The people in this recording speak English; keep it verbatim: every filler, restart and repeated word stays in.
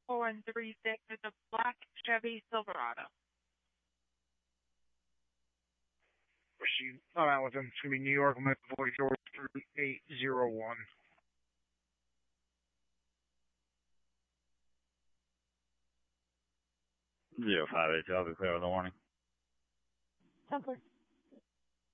four one three six. It's a black Chevy Silverado. Proceed. I'm out with him. It's going to be New York, McAvoy, George, three eight zero one. Zero five eight two, I'll be clear in the morning. Something.